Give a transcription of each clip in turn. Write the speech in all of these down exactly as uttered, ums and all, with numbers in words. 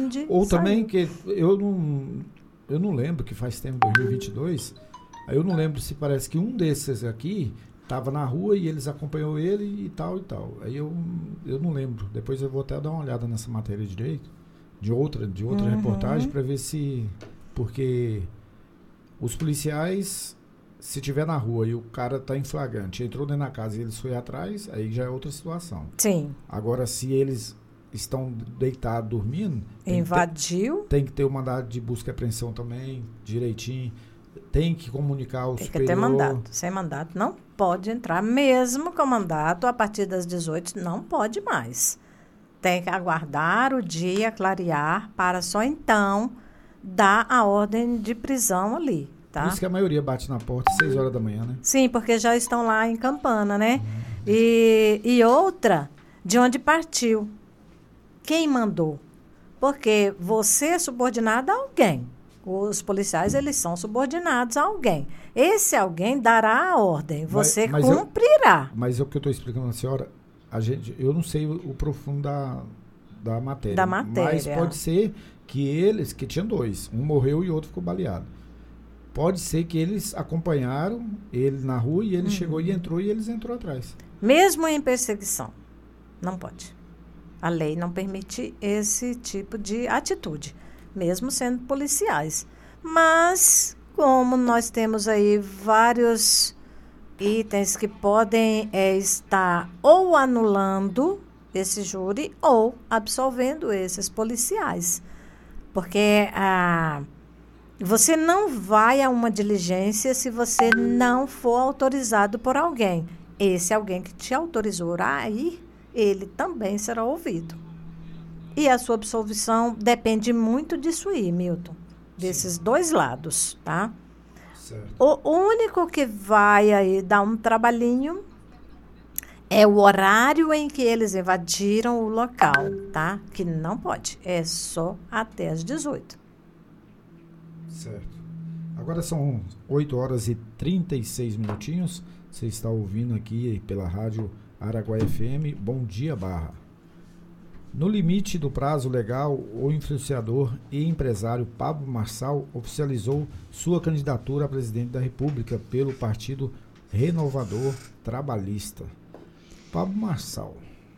onde Ou saiu. também que eu não, eu não lembro, que faz tempo, dois mil e vinte e dois, aí eu não lembro se parece que um desses aqui estava na rua e eles acompanhou ele e tal e tal. Aí eu, eu não lembro. Depois eu vou até dar uma olhada nessa matéria direito, de outra, de outra Uhum. reportagem, para ver se... Porque os policiais, se tiver na rua e o cara tá em flagrante, entrou dentro da casa e eles foi atrás, aí já é outra situação. Sim. Agora, se eles estão deitados, dormindo... Tem Invadiu. Que ter, tem que ter o mandado de busca e apreensão também, direitinho. Tem que comunicar ao Tem superior. que ter mandato. Sem mandato não pode entrar. Mesmo com mandato, a partir das dezoito, não pode mais. Tem que aguardar o dia clarear para só então dar a ordem de prisão ali. Tá? Por isso que a maioria bate na porta às seis horas da manhã, né? Sim, porque já estão lá em Campana, né? Uhum. E, e outra, de onde partiu. Quem mandou? Porque você é subordinado a alguém. Os policiais, eles são subordinados a alguém. Esse alguém dará a ordem, você mas, mas cumprirá. Eu, mas é o que eu estou explicando à senhora, a gente, eu não sei o, o profundo da, da matéria. Da matéria. Mas pode ser que eles, que tinham dois, um morreu e o outro ficou baleado. Pode ser que eles acompanharam ele na rua e ele uhum. chegou e entrou e eles entrou atrás. Mesmo em perseguição, não pode. A lei não permite esse tipo de atitude, mesmo sendo policiais. Mas, como nós temos aí vários itens que podem é, estar ou anulando esse júri ou absolvendo esses policiais. Porque ah, você não vai a uma diligência se você não for autorizado por alguém. Esse alguém que te autorizou a ir, ele também será ouvido. E a sua absolvição depende muito disso aí, Milton. Desses Sim. dois lados, tá? Certo. O único que vai aí dar um trabalhinho é o horário em que eles invadiram o local, tá? Que não pode. É só até às dezoito. Certo. Agora são oito horas e trinta e seis minutinhos. Você está ouvindo aqui pela rádio Araguaia F M. Bom dia, Barra. No limite do prazo legal, o influenciador e empresário Pablo Marçal oficializou sua candidatura a presidente da República pelo Partido Renovador Trabalhista. Pablo Marçal.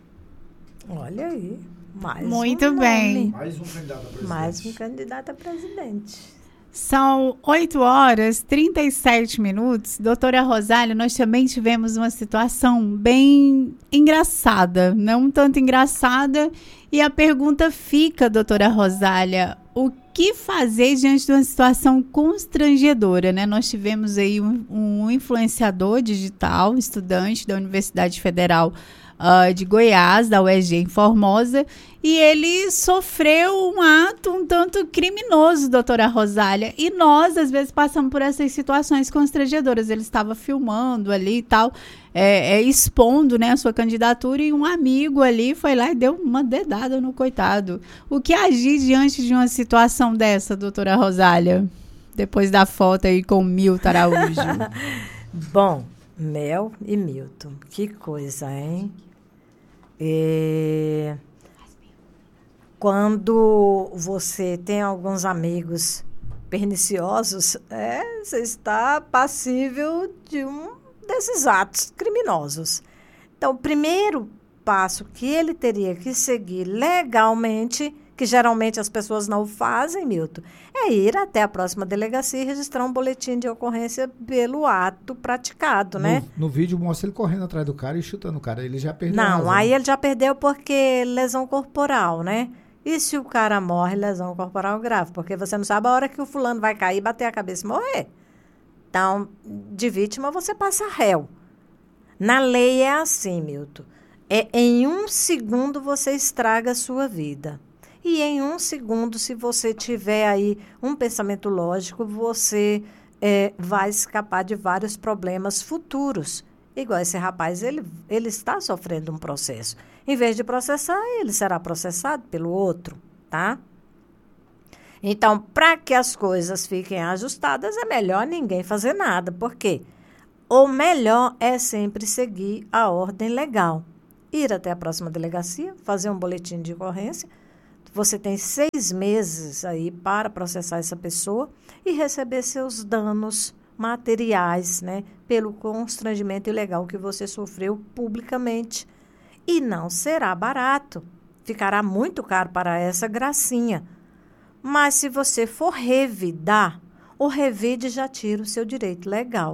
Olha aí. Mais Muito um bem. nome. Mais um candidato a presidente. Mais um candidato a presidente. São oito horas e trinta e sete minutos. Doutora Rosália, nós também tivemos uma situação bem engraçada, não tanto engraçada. E a pergunta fica, doutora Rosália, o que fazer diante de uma situação constrangedora, né? Nós tivemos aí um, um influenciador digital, estudante da Universidade Federal Uh, de Goiás, da U E G em Formosa, e ele sofreu um ato um tanto criminoso, doutora Rosália, e nós, às vezes, passamos por essas situações constrangedoras. Ele estava filmando ali e tal, é, é, expondo, né, a sua candidatura, e um amigo ali foi lá e deu uma dedada no coitado. O que agir diante de uma situação dessa, doutora Rosália? Depois da foto aí com o Milton Araújo. Bom, Mel e Milton, que coisa, hein? E quando você tem alguns amigos perniciosos, é, você está passível de um desses atos criminosos. Então, o primeiro passo que ele teria que seguir legalmente, que geralmente as pessoas não fazem, Milton, é ir até a próxima delegacia e registrar um boletim de ocorrência pelo ato praticado, no, né? No vídeo mostra ele correndo atrás do cara e chutando o cara. Ele já perdeu a Não, razão. aí ele já perdeu porque lesão corporal, né? E se o cara morre, lesão corporal grave? Porque você não sabe a hora que o fulano vai cair, bater a cabeça e morrer. Então, de vítima, você passa réu. Na lei é assim, Milton. É, em um segundo você estraga a sua vida. E em um segundo, se você tiver aí um pensamento lógico, você é, vai escapar de vários problemas futuros. Igual esse rapaz, ele, ele está sofrendo um processo. Em vez de processar, ele será processado pelo outro, tá? Então, para que as coisas fiquem ajustadas, é melhor ninguém fazer nada. Por quê? O melhor é sempre seguir a ordem legal. Ir até a próxima delegacia, fazer um boletim de ocorrência, você tem seis meses aí para processar essa pessoa e receber seus danos materiais, né, pelo constrangimento ilegal que você sofreu publicamente. E não será barato, ficará muito caro para essa gracinha. Mas se você for revidar, o revide já tira o seu direito legal,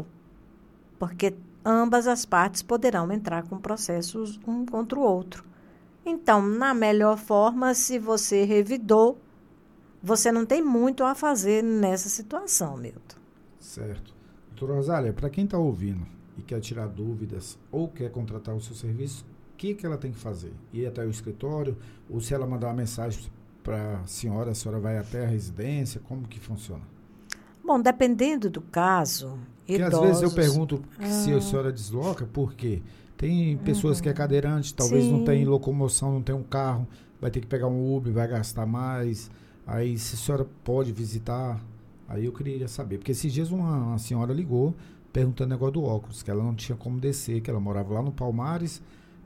porque ambas as partes poderão entrar com processos um contra o outro. Então, na melhor forma, se você revidou, você não tem muito a fazer nessa situação, Milton. Certo. Doutora Rosália, para quem está ouvindo e quer tirar dúvidas ou quer contratar o seu serviço, o que, que ela tem que fazer? Ir até o escritório? Ou se ela mandar uma mensagem para a senhora, a senhora vai até a residência? Como que funciona? Bom, dependendo do caso, Porque idosos... às vezes eu pergunto ah. se a senhora desloca, por quê? Tem pessoas uhum. que é cadeirante, talvez Sim. não tem locomoção, não tem um carro, vai ter que pegar um Uber, vai gastar mais. Aí, se a senhora pode visitar, aí eu queria saber. Porque esses dias uma, uma senhora ligou perguntando o negócio do óculos, que ela não tinha como descer, que ela morava lá no Palmares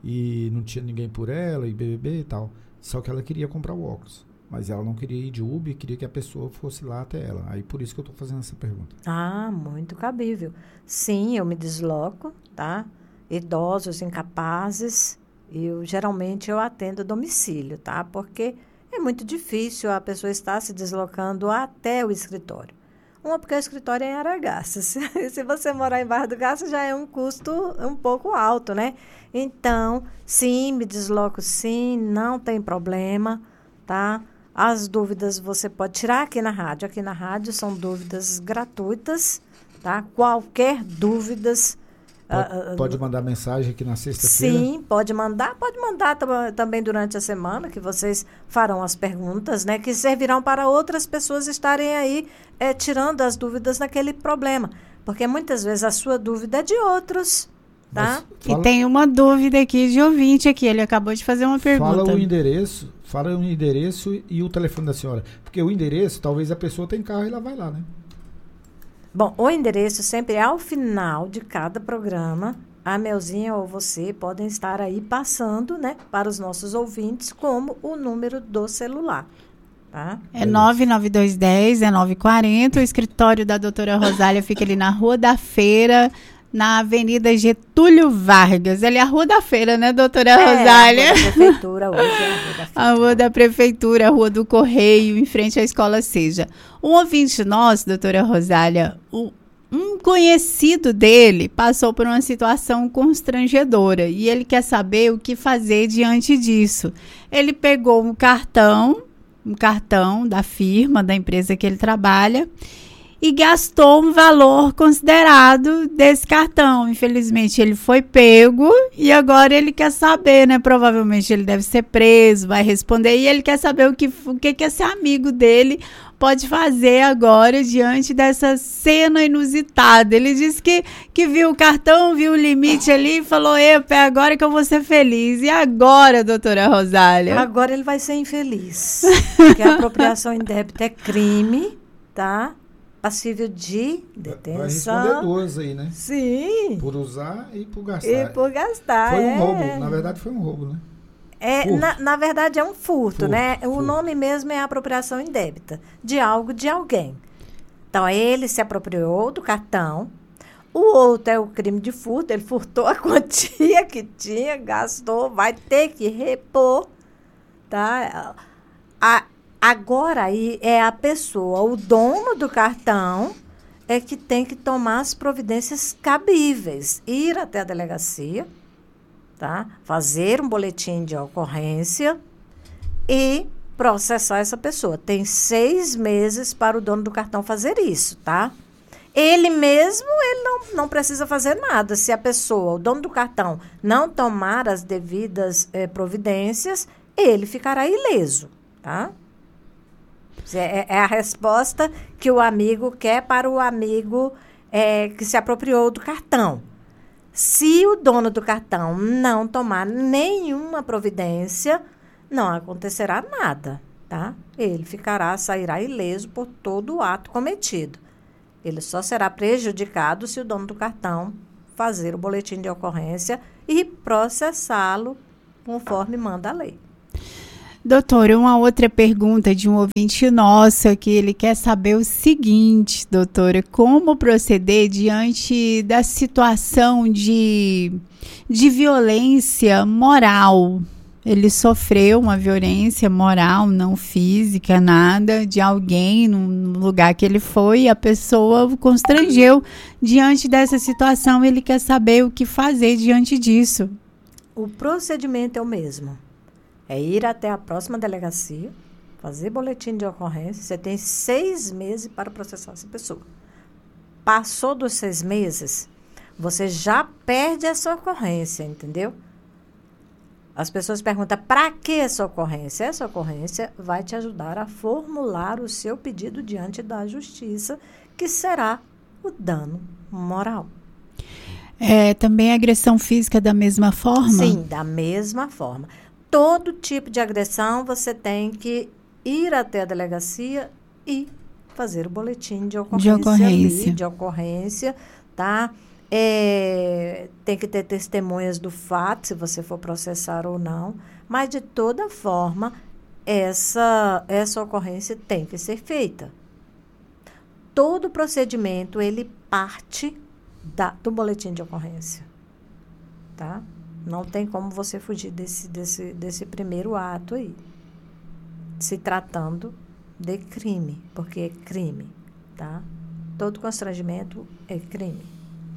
e não tinha ninguém por ela, e B B B e tal. Só que ela queria comprar o óculos. Mas ela não queria ir de Uber, queria que a pessoa fosse lá até ela. Aí por isso que eu estou fazendo essa pergunta. Ah, muito cabível. Sim, eu me desloco, tá? Idosos, incapazes, eu geralmente eu atendo a domicílio, tá? Porque é muito difícil a pessoa estar se deslocando até o escritório. Uma, porque o escritório é em Aragarças. Se você morar em Barra do Garça, já é um custo um pouco alto, né? Então, sim, me desloco sim, não tem problema, tá? As dúvidas você pode tirar aqui na rádio. Aqui na rádio são dúvidas gratuitas, tá? Qualquer dúvidas... Pode, pode mandar mensagem aqui na sexta-feira? Sim, pode mandar. Pode mandar tam- também durante a semana, que vocês farão as perguntas, né? Que servirão para outras pessoas estarem aí é, tirando as dúvidas naquele problema. Porque muitas vezes a sua dúvida é de outros, tá? E tem uma dúvida aqui de ouvinte aqui. Ele acabou de fazer uma pergunta. Fala o endereço, fala o endereço e o telefone da senhora. Porque o endereço, talvez a pessoa tenha carro e ela vai lá, né? Bom, o endereço sempre é ao final de cada programa. A Melzinha ou você podem estar aí passando, né, para os nossos ouvintes, como o número do celular. Tá? É nove nove dois um zero, é nove quatro zero. O escritório da doutora Rosália fica ali na Rua da Feira, na Avenida Getúlio Vargas. Ali é a Rua da Feira, né, doutora É, Rosália? A Rua da Prefeitura hoje é a Rua da Feira. A Rua da Prefeitura, a Rua do Correio, em frente à Escola Seja. Um ouvinte nosso, doutora Rosália, um, um conhecido dele passou por uma situação constrangedora e ele quer saber o que fazer diante disso. Ele pegou um cartão, um cartão da firma, da empresa que ele trabalha, e gastou um valor considerado desse cartão. Infelizmente, ele foi pego e agora ele quer saber, né? Provavelmente ele deve ser preso, vai responder. E ele quer saber o que, o que, que esse amigo dele pode fazer agora diante dessa cena inusitada. Ele disse que, que viu o cartão, viu o limite ali e falou, epa, é agora que eu vou ser feliz. E agora, doutora Rosália? Agora ele vai ser infeliz. Porque a apropriação indébita é crime, tá? Passível de detenção. Vai responder duas aí, né? Sim. Por usar e por gastar. E por gastar. Foi um é. roubo. Na verdade, foi um roubo, né? É, na, na verdade, é um furto, Furto, né? O furto. nome mesmo é apropriação indébita. De algo de alguém. Então, ele se apropriou do cartão. O outro é o crime de furto. Ele furtou a quantia que tinha, gastou, vai ter que repor. Tá? A, Agora aí é a pessoa, o dono do cartão, é que tem que tomar as providências cabíveis. Ir até a delegacia, tá? Fazer um boletim de ocorrência e processar essa pessoa. Tem seis meses para o dono do cartão fazer isso, tá? Ele mesmo, ele não, não precisa fazer nada. Se a pessoa, o dono do cartão, não tomar as devidas eh, providências, ele ficará ileso, tá? É, é a resposta que o amigo quer para o amigo é, que se apropriou do cartão. Se o dono do cartão não tomar nenhuma providência, não acontecerá nada, tá? Ele ficará, sairá ileso por todo o ato cometido. Ele só será prejudicado se o dono do cartão fazer o boletim de ocorrência e processá-lo conforme manda a lei. Doutora, uma outra pergunta de um ouvinte nosso, que ele quer saber o seguinte, doutora, como proceder diante da situação de, de violência moral? Ele sofreu uma violência moral, não física, nada, de alguém no lugar que ele foi, e a pessoa o constrangeu. Diante dessa situação, ele quer saber o que fazer diante disso. O procedimento é o mesmo. É ir até a próxima delegacia, fazer boletim de ocorrência. Você tem seis meses para processar essa pessoa. Passou dos seis meses, você já perde essa ocorrência, entendeu? As pessoas perguntam, para que essa ocorrência? Essa ocorrência vai te ajudar a formular o seu pedido diante da justiça, que será o dano moral. É, também a agressão física da mesma forma? Sim, da mesma forma. Todo tipo de agressão você tem que ir até a delegacia e fazer o boletim de ocorrência. De ocorrência. Ali, de ocorrência, tá? É, tem que ter testemunhas do fato, se você for processar ou não. Mas, de toda forma, essa, essa ocorrência tem que ser feita. Todo procedimento, ele parte da, do boletim de ocorrência. Tá? Não tem como você fugir desse, desse, desse primeiro ato aí. Se tratando de crime, porque é crime. Tá? Todo constrangimento é crime.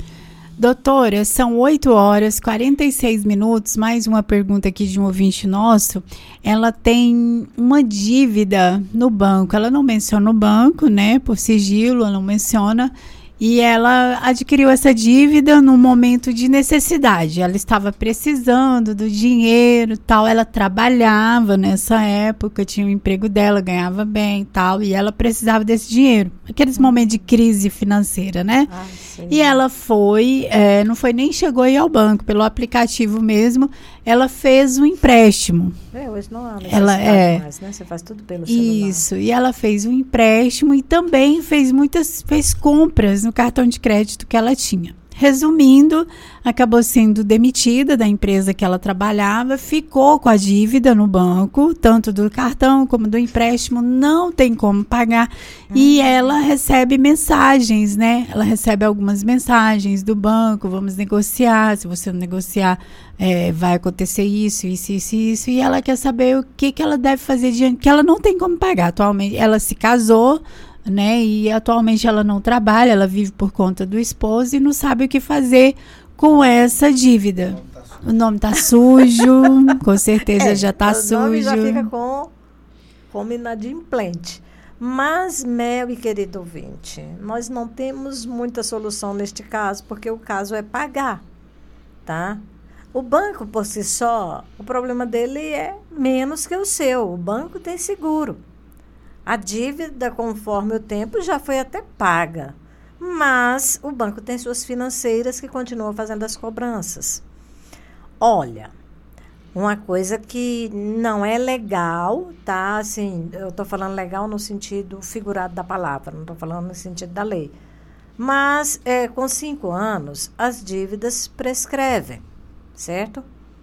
Doutora, são oito horas, quarenta e seis minutos, mais uma pergunta aqui de um ouvinte nosso. Ela tem uma dívida no banco, ela não menciona o banco, né, por sigilo, ela não menciona, e ela adquiriu essa dívida num momento de necessidade. Ela estava precisando do dinheiro, tal, ela trabalhava nessa época, tinha o emprego dela, ganhava bem e tal, e ela precisava desse dinheiro. Aqueles momentos de crise financeira, né? Ah, sim. E ela foi, é, não foi nem chegou aí ao banco, pelo aplicativo mesmo, ela fez um empréstimo. É, hoje não há necessidade ela, é, mais, né? Você faz tudo pelo celular. Isso, e ela fez um empréstimo e também fez muitas, fez compras no cartão de crédito que ela tinha. Resumindo, acabou sendo demitida da empresa que ela trabalhava, ficou com a dívida no banco, tanto do cartão como do empréstimo, não tem como pagar. Hum. E ela recebe mensagens, né? Ela recebe algumas mensagens do banco, vamos negociar, se você não negociar, é, vai acontecer isso, isso, isso, isso. E ela quer saber o que, que ela deve fazer diante, que ela não tem como pagar atualmente. Ela se casou, né? E atualmente ela não trabalha, ela vive por conta do esposo e não sabe o que fazer com essa dívida. O nome tá sujo, com certeza é, já tá sujo. O nome já fica com, como inadimplente. Mas, Mel e querido ouvinte, nós não temos muita solução neste caso, porque o caso é pagar, tá? O banco, por si só, o problema dele é menos que o seu. O banco tem seguro. A dívida, conforme o tempo, já foi até paga. Mas o banco tem suas financeiras que continuam fazendo as cobranças. Olha, uma coisa que não é legal, tá? Assim, eu estou falando legal no sentido figurado da palavra, não estou falando no sentido da lei. Mas, é, com cinco anos, as dívidas prescrevem, certo?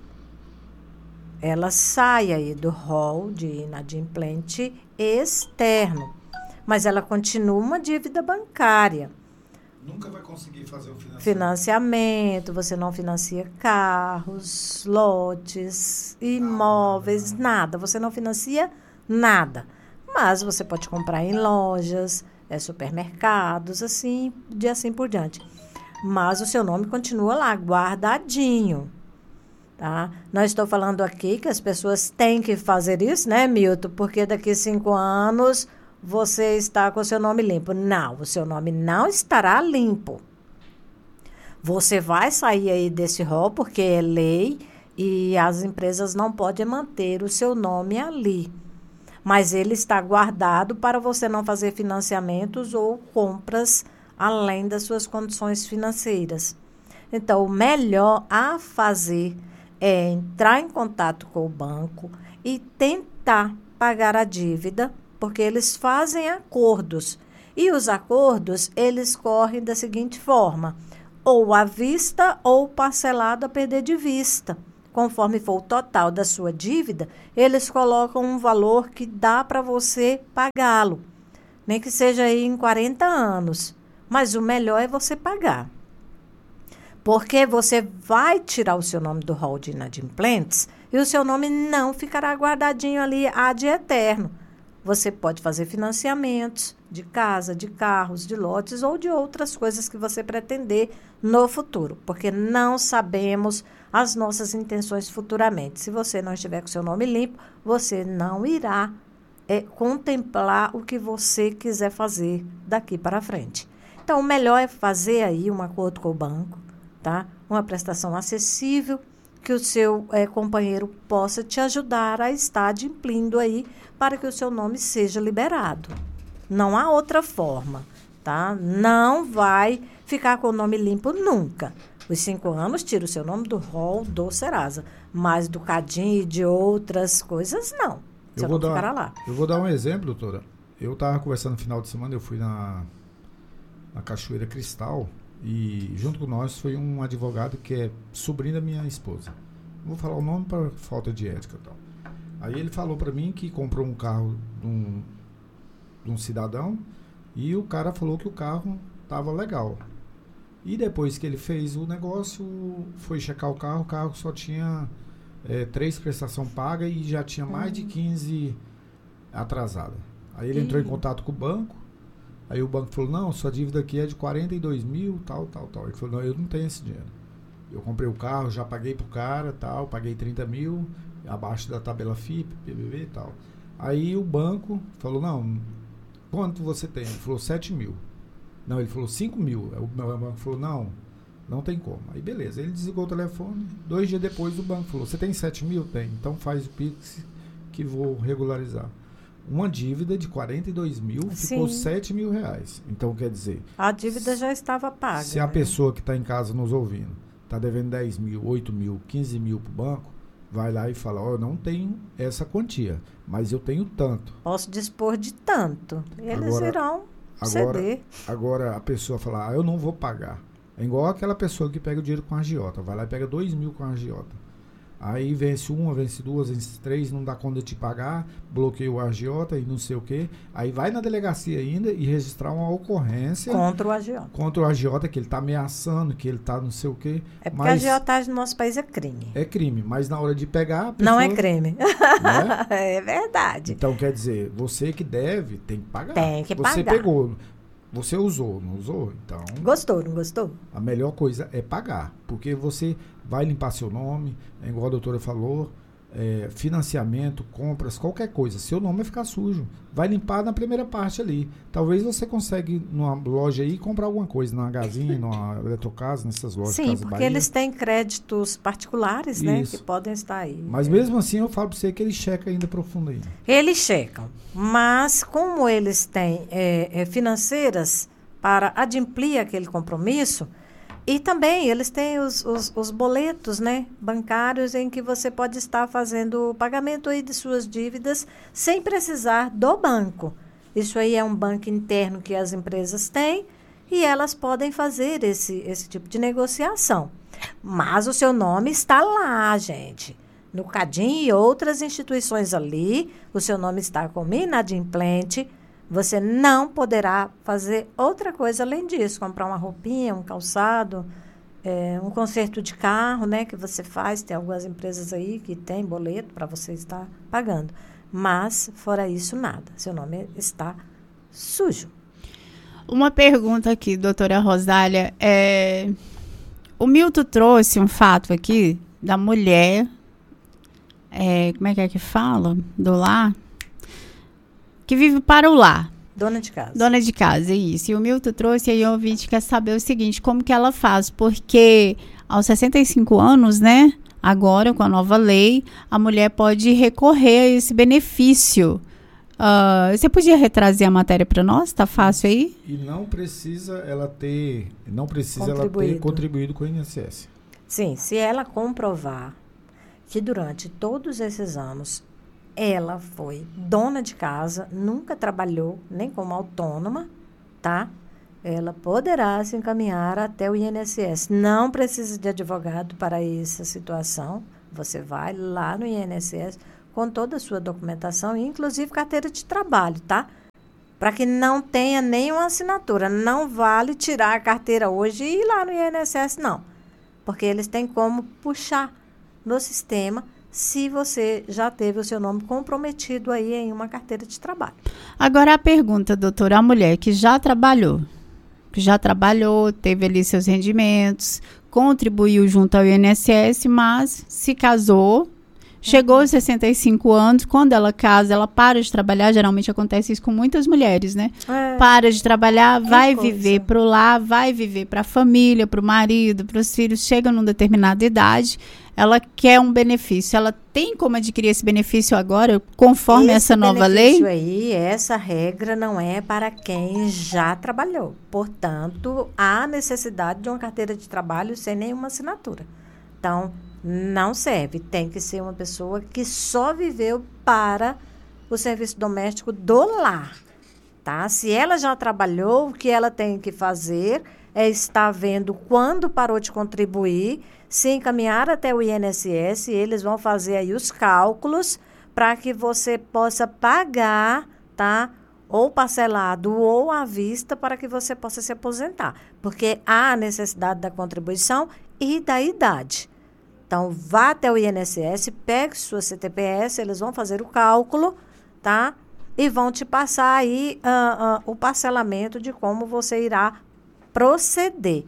Ela sai aí do rol de inadimplente externo, mas ela continua uma dívida bancária. Nunca vai conseguir fazer o financiamento. Financiamento, você não financia carros, lotes, imóveis, nada, nada. Você não financia nada. Mas você pode comprar em lojas, é, supermercados, assim, de assim por diante. Mas o seu nome continua lá, guardadinho. Tá? Não estou falando aqui que as pessoas têm que fazer isso, né, Milton? Porque daqui a cinco anos você está com o seu nome limpo. Não, o seu nome não estará limpo. Você vai sair aí desse rol porque é lei e as empresas não podem manter o seu nome ali. Mas ele está guardado para você não fazer financiamentos ou compras além das suas condições financeiras. Então, o melhor a fazer é entrar em contato com o banco e tentar pagar a dívida, porque eles fazem acordos. E os acordos, eles correm da seguinte forma: ou à vista ou parcelado a perder de vista. conforme for o total da sua dívida, eles colocam um valor que dá para você pagá-lo. Nem que seja aí em quarenta anos. Mas o melhor é você pagar. Porque você vai tirar o seu nome do rol de inadimplentes e o seu nome não ficará guardadinho ali ad eterno. Você pode fazer financiamentos de casa, de carros, de lotes ou de outras coisas que você pretender no futuro. Porque não sabemos as nossas intenções futuramente. Se você não estiver com seu nome limpo, você não irá é, contemplar o que você quiser fazer daqui para frente. Então, o melhor é fazer aí um acordo com o banco, tá? Uma prestação acessível, que o seu é, companheiro possa te ajudar a estar adimplindo aí para que o seu nome seja liberado. Não há outra forma, tá? Não vai ficar com o nome limpo nunca. Os cinco anos tira o seu nome do rol do Serasa, mas do Cadim e de outras coisas, não. Você Eu vou, não dar, ficará lá. eu vou dar um exemplo, doutora. Eu estava conversando no final de semana, eu fui na, na Cachoeira Cristal, e junto com nós foi um advogado que é sobrinho da minha esposa. Não vou falar o nome para falta de ética e tal. Aí ele falou para mim que comprou um carro de um, de um cidadão e o cara falou que o carro estava legal. E depois que ele fez o negócio, foi checar o carro, o carro só tinha é, três prestações pagas e já tinha mais de quinze atrasada. Aí ele entrou em contato com o banco. Aí o banco falou, não, sua dívida aqui é de quarenta e dois mil, tal, tal, tal. Ele falou, não, eu não tenho esse dinheiro. Eu comprei o carro, já paguei pro cara, tal, paguei trinta mil, abaixo da tabela F I P, P B B e tal. Aí o banco falou, não, quanto você tem? Ele falou, sete mil. Não, ele falou, cinco mil. O banco falou, não, não tem como. Aí beleza, ele desligou o telefone, dois dias depois o banco falou, você tem sete mil? Tem, então faz o Pix que vou regularizar. Uma dívida de quarenta e dois mil ficou Sim. sete mil reais. Então, quer dizer... A dívida já estava paga. Se a né? pessoa que está em casa nos ouvindo está devendo dez mil, oito mil, quinze mil para o banco, vai lá e fala, ó, oh, eu não tenho essa quantia, mas eu tenho tanto. Posso dispor de tanto. Eles Agora- irão Agora, ceder. agora a pessoa fala, ah, eu não vou pagar. É igual aquela pessoa que pega o dinheiro com a agiota. Vai lá e pega dois mil com a agiota. Aí vence uma, vence duas, vence três, não dá conta de te pagar, bloqueia o agiota e não sei o quê. Aí vai na delegacia ainda e registrar uma ocorrência Contra o agiota. contra o agiota, que ele está ameaçando, que ele está não sei o quê. É porque mas a agiotagem no nosso país é crime. é crime, mas na hora de pegar, a pessoa, Não é crime. né? É verdade. Então, quer dizer, você que deve, tem que pagar. Tem que você pagar. pegou, você usou, não usou? Então, Gostou, não gostou? a melhor coisa é pagar, porque você vai limpar seu nome, é igual a doutora falou, é, financiamento, compras, qualquer coisa, seu nome vai ficar sujo. Vai limpar na primeira parte ali. Talvez você consiga numa loja aí comprar alguma coisa, numa Magazine, numa Eletrocasa, nessas lojas. Sim, Casa porque Bahia. eles têm créditos particulares, né? Isso. Que podem estar aí. Mas mesmo assim eu falo para você que eles checam ainda profundo ainda. Eles checam, mas como eles têm é, é, financeiras para adimplir aquele compromisso, e também eles têm os, os, os boletos, né, bancários em que você pode estar fazendo o pagamento aí de suas dívidas sem precisar do banco. Isso aí é um banco interno que as empresas têm e elas podem fazer esse, esse tipo de negociação. Mas o seu nome está lá, gente. No Cadim e outras instituições ali, o seu nome está como inadimplente. Você não poderá fazer outra coisa além disso, comprar uma roupinha, um calçado, é, um conserto de carro, né, que você faz. Tem algumas empresas aí que tem boleto para você estar pagando. Mas, fora isso, nada. Seu nome está sujo. Uma pergunta aqui, doutora Rosália. É, o Milton trouxe um fato aqui da mulher, é, como é que é que fala? Do lar? Que vive para o lar. Dona de casa. Dona de casa, é isso. E o Milton trouxe, e aí o ouvinte quer saber o seguinte, como que ela faz? Porque aos sessenta e cinco anos, né, agora com a nova lei, a mulher pode recorrer a esse benefício. Uh, você podia retrazer a matéria para nós? Tá fácil aí? E não precisa ela ter, não precisa ela ter Contribuído. contribuído com o I N S S. Sim, se ela comprovar que durante todos esses anos ela foi dona de casa, nunca trabalhou nem como autônoma, tá? Ela poderá se encaminhar até o I N S S. Não precisa de advogado para essa situação, Você vai lá no I N S S com toda a sua documentação, inclusive carteira de trabalho, tá? Para que não tenha nenhuma assinatura. Não vale tirar a carteira hoje e ir lá no I N S S, não. Porque eles têm como puxar no sistema se você já teve o seu nome comprometido aí em uma carteira de trabalho. Agora a pergunta, doutora, a mulher que já trabalhou, que já trabalhou, teve ali seus rendimentos, contribuiu junto ao I N S S, mas se casou, chegou aos sessenta e cinco anos, quando ela casa, ela para de trabalhar, geralmente acontece isso com muitas mulheres, né? É. Para de trabalhar, vai coisa. viver pro lar, vai viver para a família, para o marido, para os filhos, chega numa determinada idade, ela quer um benefício, ela tem como adquirir esse benefício agora, conforme esse essa nova lei? Isso aí, essa regra não é para quem já trabalhou. Portanto, há necessidade de uma carteira de trabalho sem nenhuma assinatura. Então, não serve. Tem que ser uma pessoa que só viveu para o serviço doméstico do lar. Tá? Se ela já trabalhou, o que ela tem que fazer é estar vendo quando parou de contribuir, se encaminhar até o I N S S, eles vão fazer aí os cálculos para que você possa pagar, tá? Ou parcelado ou à vista para que você possa se aposentar. Porque há a necessidade da contribuição e da idade. Então, vá até o I N S S, pegue sua C T P S, eles vão fazer o cálculo, tá? E vão te passar aí uh, uh, o parcelamento de como você irá proceder.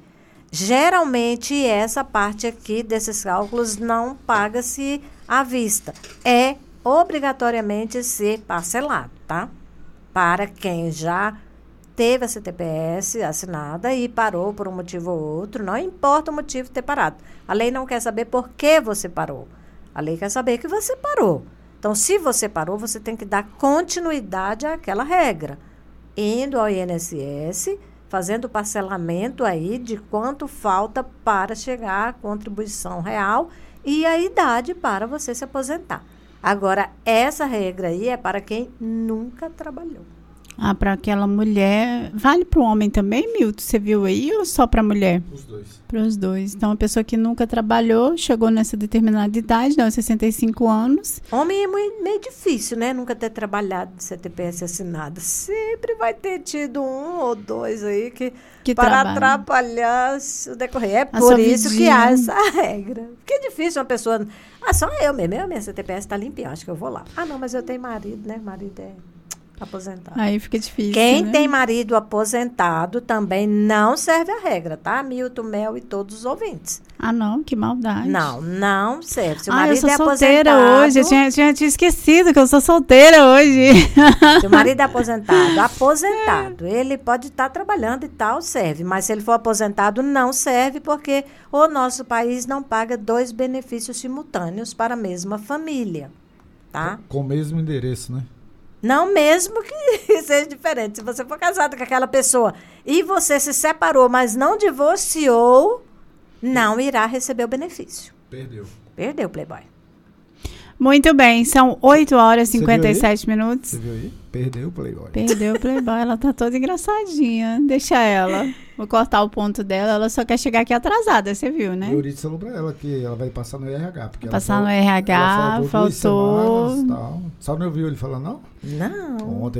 Geralmente, essa parte aqui desses cálculos não paga-se à vista. É obrigatoriamente ser parcelado, tá? Para quem já teve a C T P S assinada e parou por um motivo ou outro, não importa o motivo de ter parado. A lei não quer saber por que você parou. A lei quer saber que você parou. Então, se você parou, você tem que dar continuidade àquela regra. Indo ao I N S S, fazendo o parcelamento aí de quanto falta para chegar à contribuição real e a idade para você se aposentar. Agora, essa regra aí é para quem nunca trabalhou. Ah, para aquela mulher. Vale para o homem também, Milton? Você viu aí ou só para a mulher? Os dois. Para os dois. Então, a pessoa que nunca trabalhou, chegou nessa determinada idade, não, sessenta e cinco anos. Homem é meio, meio difícil, né? Nunca ter trabalhado de C T P S assinada. Sempre vai ter tido um ou dois aí que, que para trabalha. atrapalhar o decorrer. É a por isso vidinha. Que há essa regra. Porque é difícil uma pessoa... Ah, só eu mesmo. Eu, minha C T P S está limpinha, acho que eu vou lá. Ah, não, mas eu tenho marido, né? Marido é... aposentado. Aí fica difícil, Quem né? tem marido aposentado também não serve a regra, tá? Milton, Mel e todos os ouvintes. Ah, não? Que maldade. Não, não serve. Se o ah, marido eu sou é solteira aposentado, hoje. Eu tinha, tinha, tinha esquecido que eu sou solteira hoje. Se o marido é aposentado, aposentado, ele pode estar trabalhando e tal, serve. Mas se ele for aposentado, não serve, porque o nosso país não paga dois benefícios simultâneos para a mesma família, tá? Com o mesmo endereço, né? Não mesmo que seja diferente. Se você for casado com aquela pessoa e você se separou, mas não divorciou, não irá receber o benefício. Perdeu. Perdeu, Playboy. Muito bem, são oito horas e cinquenta e sete minutos. Você viu aí? Perdeu o Playboy. Perdeu o Playboy, ela tá toda engraçadinha. Deixa ela. Vou cortar o ponto dela, ela só quer chegar aqui atrasada, você viu, né? O Euridice falou pra ela que ela vai passar no R H. Porque passar ela no R H, ela faltou. faltou. Semanas, tal. Só não ouviu ele falando, não? Não. Ontem